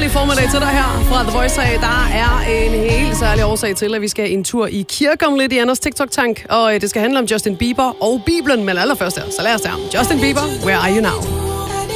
glædelig formiddag til dig her fra The Voice af. Der er en helt særlig årsag til, at vi skal en tur i kirke om lidt i Anders TikTok-tank. Og det skal handle om Justin Bieber og Bibelen, men allerførst her. Så lad os der. Justin Bieber, Where Are You Now?